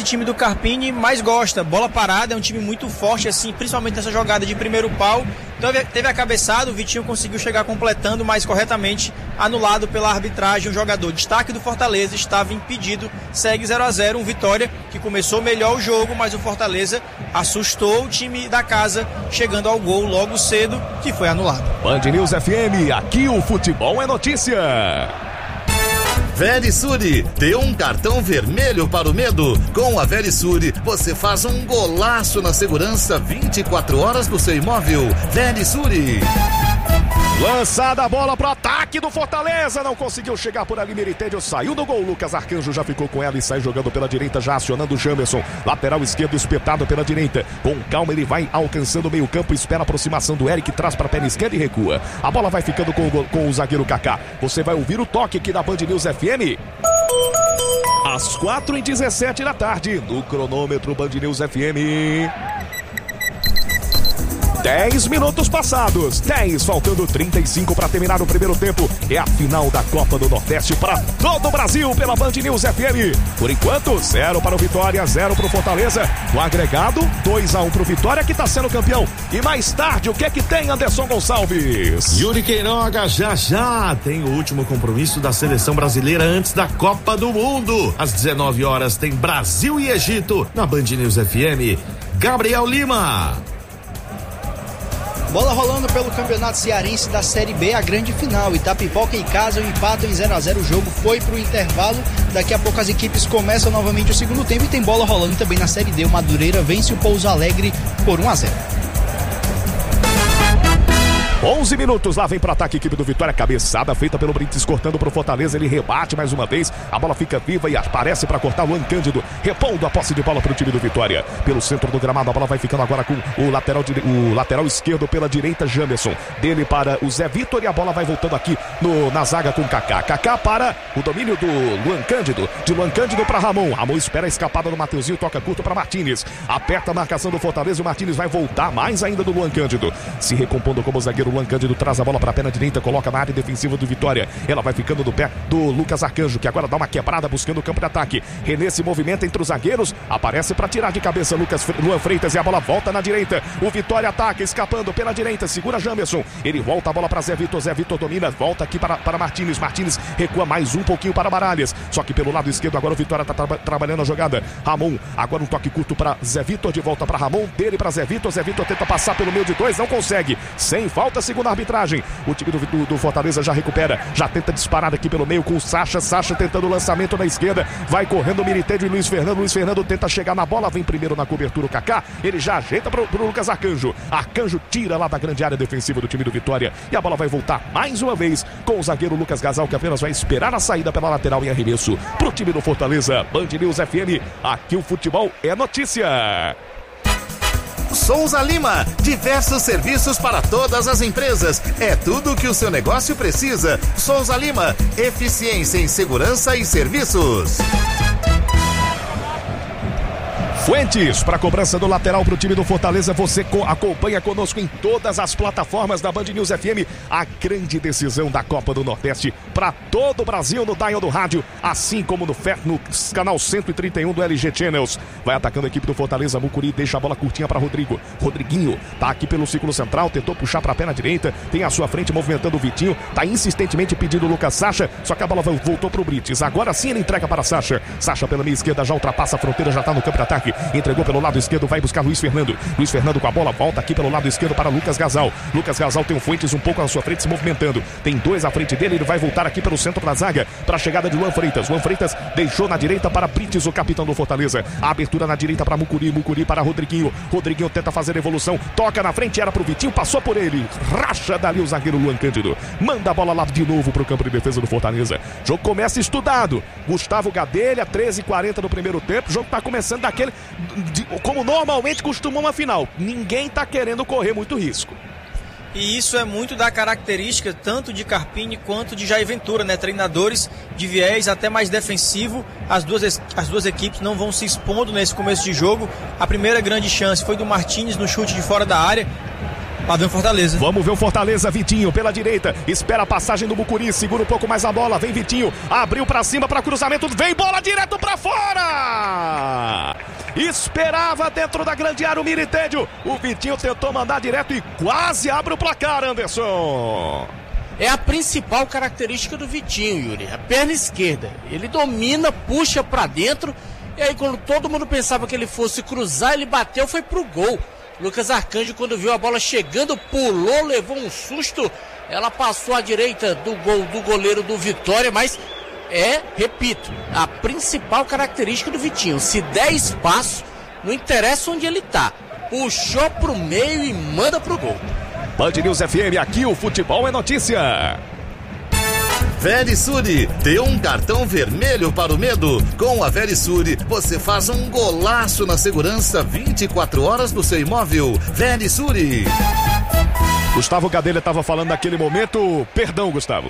time do Carpini mais gosta. Bola parada, é um time muito forte, assim, principalmente nessa jogada de primeiro pau. Então teve a cabeçada, o Vitinho conseguiu chegar completando, mas corretamente anulado pela arbitragem. O jogador destaque do Fortaleza estava impedido, segue 0-0, Vitória que começou melhor o jogo, mas o Fortaleza assustou o time da casa, chegando ao gol logo cedo, que foi anulado. Band News FM, aqui o futebol é notícia. Verisure, dê um cartão vermelho para o medo. Com a Verisure, você faz um golaço na segurança 24 horas do seu imóvel. Verisure. Lançada a bola pro ataque do Fortaleza, não conseguiu chegar por ali, Meritédio saiu do gol, Lucas Arcanjo já ficou com ela e sai jogando pela direita, já acionando o Jamerson, lateral esquerdo espetado pela direita, com calma ele vai alcançando o meio campo, espera a aproximação do Eric, traz para a perna esquerda e recua, a bola vai ficando com o zagueiro Kaká, você vai ouvir o toque aqui da Band News FM, às 4h17 da tarde, no cronômetro Band News FM. 10 minutos passados, 10, faltando 35 para terminar o primeiro tempo. É a final da Copa do Nordeste para todo o Brasil pela Band News FM. Por enquanto, 0 para o Vitória, 0 para o Fortaleza. No agregado, 2-1 para o Vitória, que está sendo campeão. E mais tarde, o que é que tem, Anderson Gonçalves? Yuri Queiroga já tem o último compromisso da seleção brasileira antes da Copa do Mundo. Às 19 horas tem Brasil e Egito na Band News FM. Gabriel Lima. Bola rolando pelo Campeonato Cearense da Série B, a grande final. Itapipoca e Casa empatam em 0-0, o jogo foi pro intervalo. Daqui a pouco as equipes começam novamente o segundo tempo e tem bola rolando também na Série D. O Madureira vence o Pouso Alegre por 1-0. 11 minutos, lá vem pro ataque a equipe do Vitória, cabeçada feita pelo Brites, cortando pro Fortaleza, ele rebate mais uma vez, a bola fica viva e aparece para cortar o Luan Cândido, repondo a posse de bola pro time do Vitória, pelo centro do gramado, a bola vai ficando agora com o lateral esquerdo pela direita, Jamerson, dele para o Zé Vitor e a bola vai voltando aqui na zaga com Kaká, Kaká para o domínio do Luan Cândido, de Luan Cândido para Ramon espera a escapada do Mateuzinho, toca curto para Martínez, aperta a marcação do Fortaleza, o Martínez vai voltar mais ainda do Luan Cândido, se recompondo como zagueiro. Luan Cândido traz a bola para a perna direita, coloca na área defensiva do Vitória. Ela vai ficando do pé do Lucas Arcanjo, que agora dá uma quebrada buscando o campo de ataque. René se movimenta entre os zagueiros, aparece para tirar de cabeça Luan Freitas e a bola volta na direita. O Vitória ataca, escapando pela direita, segura Jamerson. Ele volta a bola para Zé Vitor domina, volta aqui para Martínez. Martínez recua mais um pouquinho para Baralhas, só que pelo lado esquerdo agora o Vitória está trabalhando a jogada. Ramon, agora um toque curto para Zé Vitor, de volta para Ramon, dele para Zé Vitor tenta passar pelo meio de dois, não consegue. Sem falta, segundo a arbitragem, o time do Fortaleza já recupera, já tenta disparar aqui pelo meio com o Sacha tentando o lançamento na esquerda, vai correndo o Meritédio e Luiz Fernando tenta chegar na bola, vem primeiro na cobertura o Kaká, ele já ajeita pro Lucas Arcanjo tira lá da grande área defensiva do time do Vitória, e a bola vai voltar mais uma vez com o zagueiro Lucas Gasal, que apenas vai esperar a saída pela lateral em arremesso pro time do Fortaleza. Band News FM, aqui o futebol é notícia. Souza Lima, diversos serviços para todas as empresas. É tudo o que o seu negócio precisa. Souza Lima, eficiência em segurança e serviços. Fuentes, para a cobrança do lateral para o time do Fortaleza, você acompanha conosco em todas as plataformas da Band News FM, a grande decisão da Copa do Nordeste para todo o Brasil no dial do rádio, assim como no canal 131 do LG Channels. Vai atacando a equipe do Fortaleza, Mucuri deixa a bola curtinha para Rodriguinho, tá aqui pelo círculo central, tentou puxar para a perna direita, tem à sua frente movimentando o Vitinho, tá insistentemente pedindo o Lucas Sacha, só que a bola voltou para o Brites, agora sim ele entrega para Sacha pela meia esquerda, já ultrapassa a fronteira, já tá no campo de ataque, entregou pelo lado esquerdo, vai buscar Luiz Fernando com a bola, volta aqui pelo lado esquerdo para Lucas Gasal tem o Fuentes um pouco à sua frente se movimentando, tem dois à frente dele, ele vai voltar aqui pelo centro da zaga, para a chegada de Luan Freitas deixou na direita para Brites, o capitão do Fortaleza, a abertura na direita para Mucuri para Rodriguinho tenta fazer a evolução, toca na frente, era pro Vitinho, passou por ele, racha dali o zagueiro Luan Cândido, manda a bola lá de novo pro campo de defesa do Fortaleza, jogo começa estudado, Gustavo Gadelha, 13h40 no primeiro tempo, o jogo tá começando daquele como normalmente costuma uma final, ninguém tá querendo correr muito risco. E isso é muito da característica tanto de Carpini quanto de Jair Ventura, né? Treinadores de viés até mais defensivo. As duas equipes não vão se expondo nesse começo de jogo. A primeira grande chance foi do Martínez no chute de fora da área. Lá vem o Fortaleza. Vamos ver o Fortaleza, Vitinho pela direita, espera a passagem do Mucuri, segura um pouco mais a bola, vem Vitinho, abriu pra cima, pra cruzamento, vem bola direto pra fora! esperava dentro da grande área o Miritêndio. O Vitinho tentou mandar direto e quase abre o placar, Anderson. É a principal característica do Vitinho, Yuri, a perna esquerda. Ele domina, puxa pra dentro, e aí quando todo mundo pensava que ele fosse cruzar, ele bateu, foi pro gol. Lucas Arcanjo, quando viu a bola chegando, pulou, levou um susto. Ela passou à direita do gol do goleiro do Vitória, mas repito, a principal característica do Vitinho. Se der espaço, não interessa onde ele tá. Puxou pro meio e manda pro gol. Band News FM, aqui o futebol é notícia. Verisure, dê um cartão vermelho para o medo. Com a Verisure, você faz um golaço na segurança 24 horas do seu imóvel. Verisure. Gustavo Gadelha estava falando naquele momento. Perdão, Gustavo.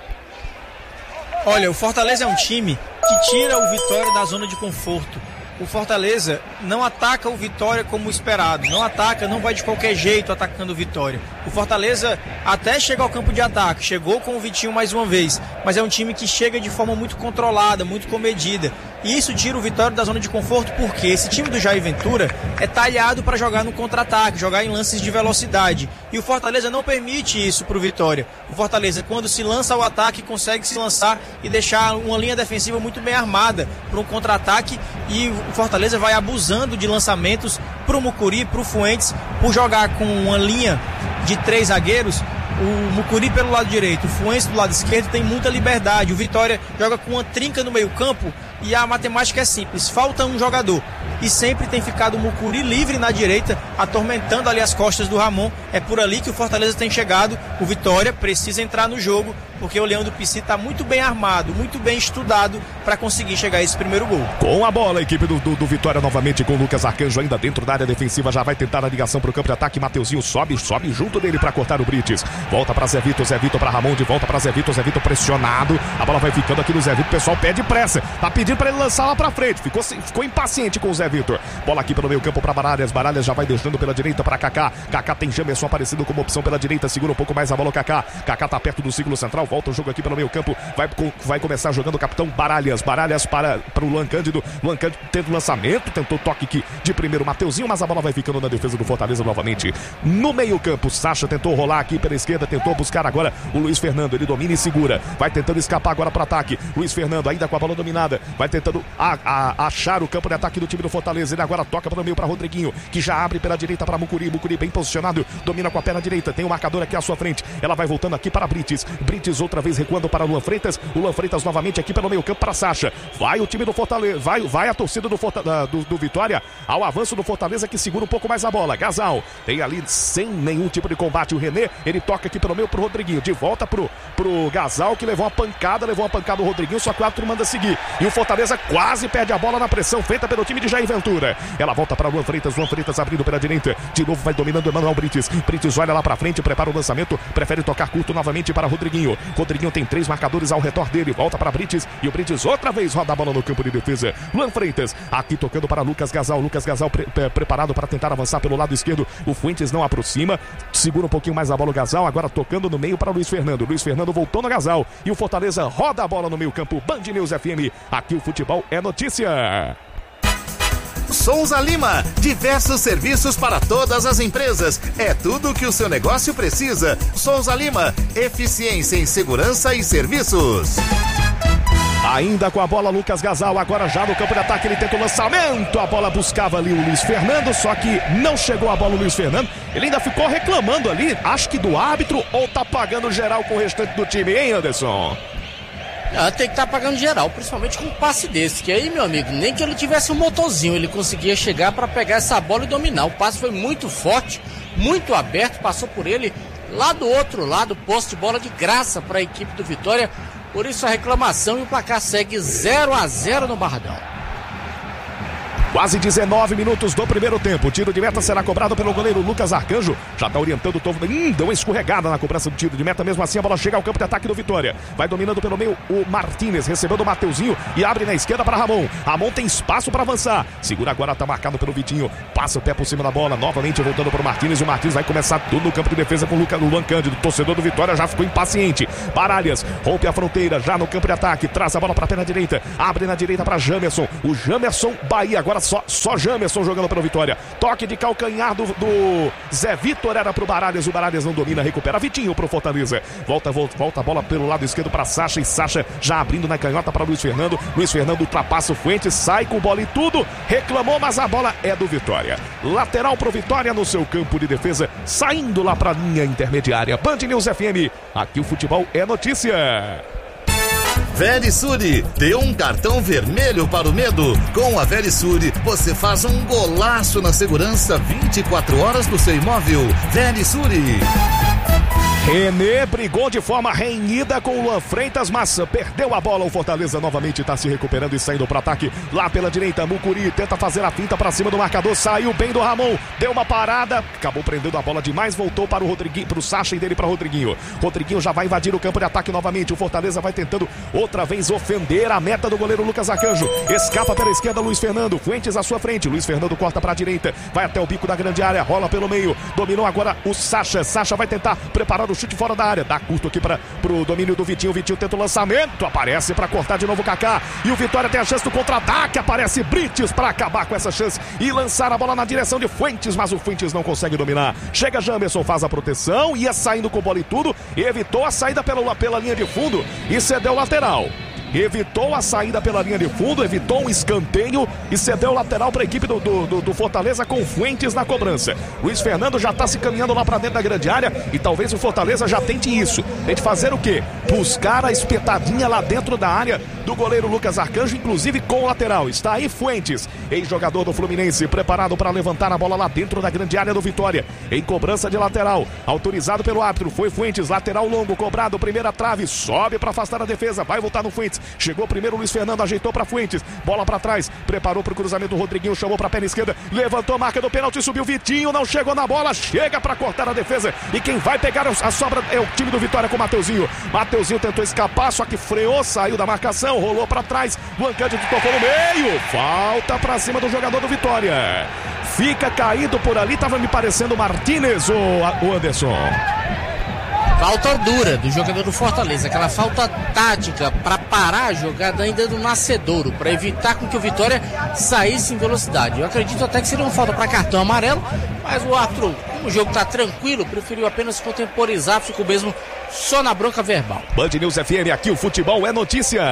Olha, o Fortaleza é um time que tira o Vitória da zona de conforto. O Fortaleza não ataca o Vitória como esperado. Não ataca, não vai de qualquer jeito atacando o Vitória. O Fortaleza até chega ao campo de ataque. Chegou com o Vitinho mais uma vez. Mas é um time que chega de forma muito controlada, muito comedida. E isso tira o Vitória da zona de conforto porque esse time do Jair Ventura é talhado para jogar no contra-ataque, jogar em lances de velocidade. E o Fortaleza não permite isso para o Vitória. O Fortaleza, quando se lança ao ataque, consegue se lançar e deixar uma linha defensiva muito bem armada para um contra-ataque. E o Fortaleza vai abusando de lançamentos para o Mucuri, para o Fuentes, por jogar com uma linha de 3 zagueiros. O Mucuri pelo lado direito, o Fuentes do lado esquerdo tem muita liberdade. O Vitória joga com uma trinca no meio campo e a matemática é simples, falta um jogador. E sempre tem ficado o Mucuri livre na direita, atormentando ali as costas do Ramon. É por ali que o Fortaleza tem chegado. O Vitória precisa entrar no jogo, porque o Leão do Pici está muito bem armado, muito bem estudado para conseguir chegar a esse primeiro gol. Com a bola, a equipe do Vitória novamente com o Lucas Arcanjo ainda dentro da área defensiva, já vai tentar a ligação para o campo de ataque. Mateuzinho sobe junto dele para cortar o Brites. Volta para Zé Vitor para Ramon, de volta para Zé Vitor pressionado. A bola vai ficando aqui no Zé Vitor, o pessoal pede pressa. Tá pedindo para ele lançar lá para frente. Ficou impaciente com o Zé Vitor. Bola aqui pelo meio campo para Baralhas. Baralhas já vai deixando pela direita para Kaká. Kaká tem Jamerson aparecendo como opção pela direita. Segura um pouco mais a bola o Kaká. Kaká tá perto do círculo central. Volta o jogo aqui pelo meio campo. Vai começar jogando o capitão Baralhas. Baralhas para o Luan Cândido. Luan Cândido tenta o lançamento. Tentou toque aqui de primeiro Mateuzinho, mas a bola vai ficando na defesa do Fortaleza novamente. No meio campo, Sacha tentou rolar aqui pela esquerda. Tentou buscar agora o Luiz Fernando. Ele domina e segura. Vai tentando escapar agora para o ataque. Luiz Fernando ainda com a bola dominada. Vai tentando achar o campo de ataque do time do Fortaleza. Ele agora toca pelo meio para Rodriguinho, que já abre pela direita para Mucuri. Mucuri bem posicionado, domina com a perna direita. Tem o marcador aqui à sua frente. Ela vai voltando aqui para Brites. Brites outra vez recuando para Luan Freitas. O Luan Freitas novamente aqui pelo meio campo para Sacha. Vai o time do Fortaleza. Vai a torcida do Vitória ao avanço do Fortaleza, que segura um pouco mais a bola. Gasal tem ali sem nenhum tipo de combate o René. Ele toca aqui pelo meio pro Rodriguinho. De volta pro Gasal, que levou uma pancada o Rodriguinho, só que o árbitro manda seguir. E o Fortaleza quase perde a bola na pressão feita pelo time de Jair Ventura. Ela volta para Luan Freitas abrindo pela direita. De novo vai dominando o Emanuel Brites. Brites olha lá pra frente, prepara o lançamento, prefere tocar curto novamente para Rodriguinho. Rodriguinho tem 3 marcadores ao redor dele, volta para Brites e o Brites outra vez roda a bola no campo de defesa. Luan Freitas aqui tocando para Lucas Gasal. Lucas Gasal preparado para tentar avançar pelo lado esquerdo. O Fuentes não aproxima, segura um pouquinho mais a bola o Gasal, agora tocando no meio para Luiz Fernando. Luiz Fernando voltou no Gasal e o Fortaleza roda a bola no meio campo. Band News FM, aqui o futebol é notícia. Souza Lima, diversos serviços para todas as empresas. É tudo o que o seu negócio precisa. Souza Lima, eficiência em segurança e serviços. Ainda com a bola, Lucas Gasal, agora já no campo de ataque, ele tenta o lançamento, a bola buscava ali o Luiz Fernando, só que não chegou a bola o Luiz Fernando, ele ainda ficou reclamando ali, acho que do árbitro, ou tá pagando geral com o restante do time, hein, Anderson? Tem que estar pagando geral, principalmente com um passe desse, que aí, meu amigo, nem que ele tivesse um motorzinho, ele conseguia chegar para pegar essa bola e dominar. O passe foi muito forte, muito aberto, passou por ele, lá do outro lado, poste de bola de graça para a equipe do Vitória. Por isso a reclamação e o placar segue 0-0 no Barradão. Quase 19 minutos do primeiro tempo. O tiro de meta será cobrado pelo goleiro Lucas Arcanjo. Já está orientando o Tovo. Deu uma escorregada na cobrança do tiro de meta. Mesmo assim, a bola chega ao campo de ataque do Vitória. Vai dominando pelo meio o Martínez. Recebendo o Mateuzinho e abre na esquerda para Ramon. Ramon tem espaço para avançar. Segura agora, está marcado pelo Vitinho. Passa o pé por cima da bola. Novamente voltando para o Martínez. E o Martínez vai começar tudo no campo de defesa com o Luan Cândido. O torcedor do Vitória já ficou impaciente. Baralhas rompe a fronteira. Já no campo de ataque. Traz a bola para a perna direita. Abre na direita para Jamerson. O Jamerson Bahia agora só Jamerson jogando pelo Vitória. Toque de calcanhar do Zé Vitor, era pro Baralhas, o Baralhas não domina, recupera Vitinho pro Fortaleza. Volta a bola pelo lado esquerdo para Sacha, e Sacha já abrindo na canhota para Luiz Fernando. Luiz Fernando ultrapassa o Fuentes, sai com bola e tudo, reclamou, mas a bola é do Vitória. Lateral pro Vitória no seu campo de defesa, saindo lá pra linha intermediária. Band News FM, aqui o futebol é notícia. Verisure, dê um cartão vermelho para o medo. Com a Verisure, você faz um golaço na segurança 24 horas do seu imóvel. Verisure. René brigou de forma renhida com o Luan Freitas, mas perdeu a bola. O Fortaleza novamente está se recuperando e saindo para ataque. Lá pela direita, Mucuri tenta fazer a finta para cima do marcador. Saiu bem do Ramon, deu uma parada, acabou prendendo a bola demais. Voltou para o Rodriguinho, para o Sacha, e dele para Rodriguinho. Rodriguinho já vai invadir o campo de ataque novamente. O Fortaleza vai tentando outra vez ofender a meta do goleiro Lucas Arcanjo. Escapa pela esquerda Luiz Fernando, Fuentes à sua frente. Luiz Fernando corta para a direita, vai até o bico da grande área, rola pelo meio. Dominou agora o Sacha. Sacha vai tentar preparar o chute fora da área, dá curto aqui pro domínio do Vitinho. Vitinho tenta o lançamento, aparece para cortar de novo o Kaká, e o Vitória tem a chance do contra-ataque. Aparece Brites para acabar com essa chance e lançar a bola na direção de Fuentes, mas o Fuentes não consegue dominar. Chega Jamerson, faz a proteção, ia saindo com bola e tudo, evitou a saída pela linha de fundo e cedeu lateral. Evitou a saída pela linha de fundo, evitou um escanteio e cedeu o lateral para a equipe do Fortaleza, com Fuentes na cobrança. Luiz Fernando já está se caminhando lá para dentro da grande área, e talvez o Fortaleza já tente isso. Tente fazer o quê? Buscar a espetadinha lá dentro da área do goleiro Lucas Arcanjo, inclusive com o lateral. Está aí Fuentes, ex-jogador do Fluminense, preparado para levantar a bola lá dentro da grande área do Vitória. Em cobrança de lateral, autorizado pelo árbitro, foi Fuentes, lateral longo, cobrado, primeira trave, sobe para afastar a defesa, vai voltar no Fuentes. Chegou primeiro Luiz Fernando, ajeitou para Fuentes, bola para trás, preparou para o cruzamento, Rodriguinho chamou para a perna esquerda, levantou a marca do pênalti, subiu Vitinho, não chegou na bola, chega para cortar a defesa, e quem vai pegar a sobra é o time do Vitória com o Mateuzinho. Mateuzinho tentou escapar, só que freou, saiu da marcação, rolou para trás, Luan Cândido tocou no meio, falta para cima do jogador do Vitória. Fica caído por ali, tava me parecendo Martínez, o Anderson. Falta dura do jogador do Fortaleza, aquela falta tática para parar a jogada ainda do Nascedouro, para evitar com que o Vitória saísse em velocidade. Eu acredito até que seria uma falta para cartão amarelo, mas o árbitro, como o jogo está tranquilo, preferiu apenas contemporizar, ficou mesmo só na bronca verbal. Band News FM, aqui o futebol é notícia.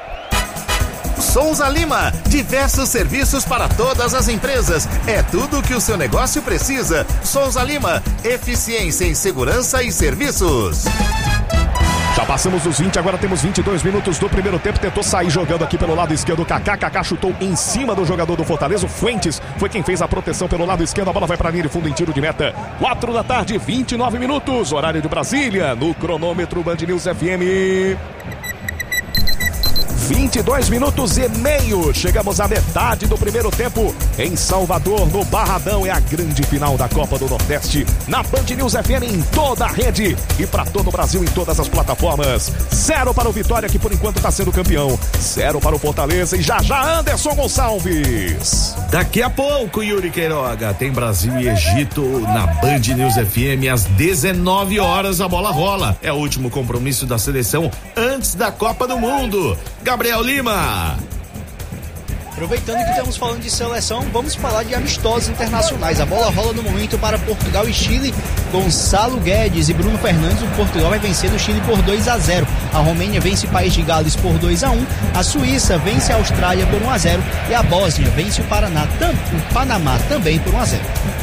Souza Lima, diversos serviços para todas as empresas. É tudo o que o seu negócio precisa. Souza Lima, eficiência em segurança e serviços. Já passamos os 20, agora temos 22 minutos do primeiro tempo. Tentou sair jogando aqui pelo lado esquerdo o Kaká. Kaká chutou em cima do jogador do Fortaleza. O Fuentes foi quem fez a proteção pelo lado esquerdo. A bola vai para a linha de fundo em tiro de meta. 4 da tarde, 29 minutos. Horário de Brasília. No cronômetro Band News FM. 22 minutos e meio. Chegamos à metade do primeiro tempo em Salvador, no Barradão. É a grande final da Copa do Nordeste na Band News FM, em toda a rede e para todo o Brasil em todas as plataformas. 0 para o Vitória, que por enquanto está sendo campeão. 0 para o Fortaleza, e já Anderson Gonçalves. Daqui a pouco, Yuri Queiroga, tem Brasil e Egito na Band News FM às 19 horas. A bola rola. É o último compromisso da seleção antes da Copa do Mundo. Gabriel Lima. Aproveitando que estamos falando de seleção, vamos falar de amistosos internacionais. A bola rola no momento para Portugal e Chile. Gonçalo Guedes e Bruno Fernandes. O Portugal vai vencer o Chile por 2-0. A Romênia vence o País de Gales por 2-1. A Suíça vence a Austrália por 1-0. E a Bósnia vence o Panamá também por 1-0.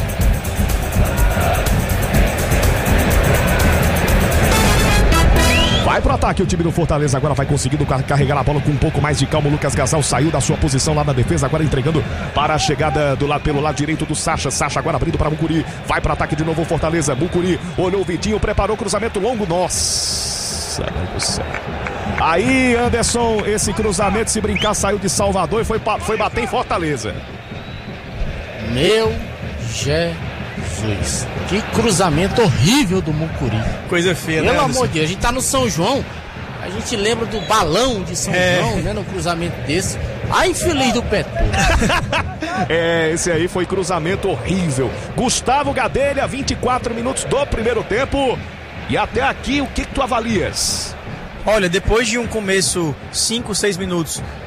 Vai pro ataque o time do Fortaleza, agora vai conseguindo carregar a bola com um pouco mais de calma. O Lucas Gasal saiu da sua posição lá na defesa, agora entregando para a chegada pelo lado direito do Sacha. Sacha agora abrindo para Mucuri, vai pro ataque de novo o Fortaleza. Mucuri olhou o Vitinho, preparou o cruzamento longo. Nossa, meu Deus do céu. Aí, Anderson, esse cruzamento, se brincar, saiu de Salvador e foi bater em Fortaleza. Meu Jesus, que cruzamento horrível do Mucuri. Coisa feia, né? Pelo amor de Deus, a gente tá no São João, a gente lembra do balão de São João, né? No cruzamento desse. Ai, infeliz do Petro. Esse aí foi cruzamento horrível. Gustavo Gadelha, 24 minutos do primeiro tempo. E até aqui, o que tu avalias? Olha, depois de um começo 5, 6 minutos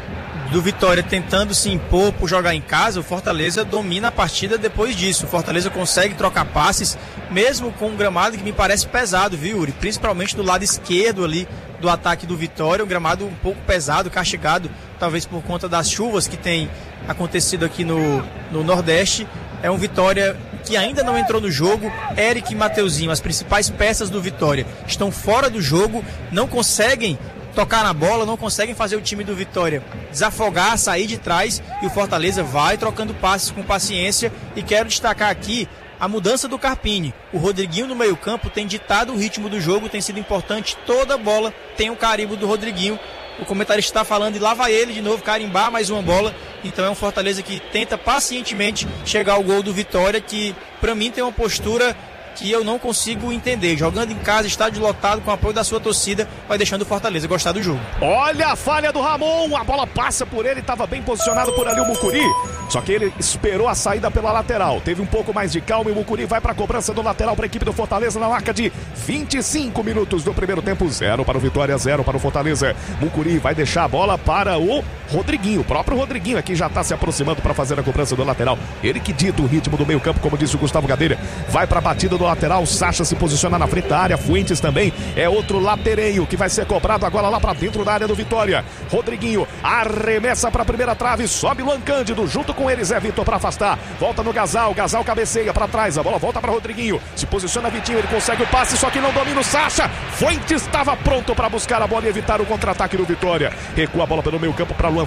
do Vitória tentando se impor por jogar em casa, o Fortaleza domina a partida depois disso. O Fortaleza consegue trocar passes, mesmo com um gramado que me parece pesado, viu, Yuri? Principalmente do lado esquerdo ali do ataque do Vitória, um gramado um pouco pesado, castigado, talvez por conta das chuvas que tem acontecido aqui no Nordeste. É um Vitória que ainda não entrou no jogo. Eric e Mateuzinho, as principais peças do Vitória, estão fora do jogo, não conseguem tocar na bola, não conseguem fazer o time do Vitória desafogar, sair de trás, e o Fortaleza vai trocando passes com paciência. E quero destacar aqui a mudança do Carpini. O Rodriguinho no meio-campo tem ditado o ritmo do jogo, tem sido importante. Toda bola tem o carimbo do Rodriguinho. O comentarista está falando e lá vai ele de novo carimbar mais uma bola. Então é um Fortaleza que tenta pacientemente chegar ao gol do Vitória, que para mim tem uma postura que eu não consigo entender. Jogando em casa, estádio lotado, com o apoio da sua torcida, vai deixando o Fortaleza gostar do jogo. Olha a falha do Ramon, a bola passa por ele, estava bem posicionado por ali o Mucuri, só que ele esperou a saída pela lateral, teve um pouco mais de calma e o Mucuri vai para a cobrança do lateral para a equipe do Fortaleza na marca de 25 minutos do primeiro tempo. 0 para o Vitória, 0 para o Fortaleza. Mucuri vai deixar a bola para o Rodriguinho, o próprio Rodriguinho aqui já está se aproximando para fazer a cobrança do lateral, ele que dita o ritmo do meio campo, como disse o Gustavo Gadelha. Vai para a batida do lateral, Sacha se posiciona na frente da área, Fuentes também é outro latereio que vai ser cobrado agora lá para dentro da área do Vitória. Rodriguinho arremessa para a primeira trave, sobe Luan Cândido, junto com ele Zé Vitor para afastar, volta no Gasal cabeceia para trás, a bola volta para Rodriguinho, se posiciona Vitinho, ele consegue o passe, só que não domina o Sacha. Fuentes estava pronto para buscar a bola e evitar o contra-ataque do Vitória, recua a bola pelo meio campo para Luan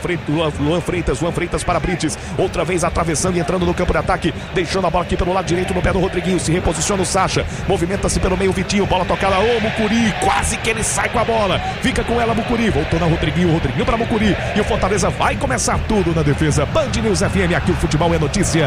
Freitas para Brites, outra vez atravessando e entrando no campo de ataque, deixando a bola aqui pelo lado direito no pé do Rodriguinho, se reposiciona o Sacha, movimenta-se pelo meio Vitinho, bola tocada, o Mucuri, quase que ele sai com a bola, fica com ela Mucuri, voltou na Rodriguinho para Mucuri, e o Fortaleza vai começar tudo na defesa. Band News FM, aqui o futebol é notícia.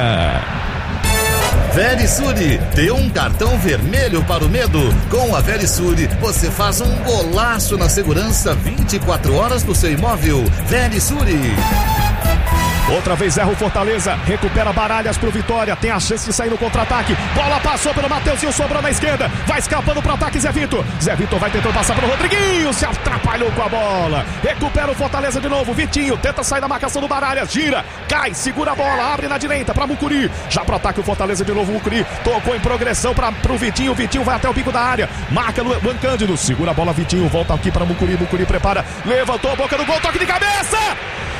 Verisure, dê um cartão vermelho para o medo. Com a Verisure, você faz um golaço na segurança 24 horas do seu imóvel. Verisure. Outra vez erra o Fortaleza, recupera Baralhas pro Vitória, tem a chance de sair no contra-ataque, bola passou pelo Mateuzinho, sobrou na esquerda, vai escapando pro ataque Zé Vitor vai tentando passar pro Rodriguinho, se atrapalhou com a bola, recupera o Fortaleza de novo, Vitinho tenta sair da marcação do Baralhas, gira, cai, segura a bola, abre na direita pra Mucuri, já pro ataque o Fortaleza de novo, Mucuri tocou em progressão pro Vitinho vai até o bico da área, marca Luan Cândido, segura a bola Vitinho, volta aqui pra Mucuri prepara, levantou a boca do gol, toque de cabeça!